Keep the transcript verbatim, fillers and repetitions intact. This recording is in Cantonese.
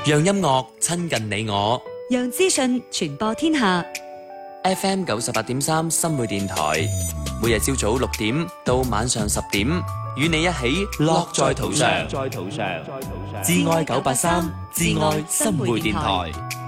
讓音樂親近你我。 讓資訊傳播天下。 F M 九十八點三新會電台，每日朝早六點到晚上十點，與你一起樂在途上。在途上，至愛九八三，至愛新會電台。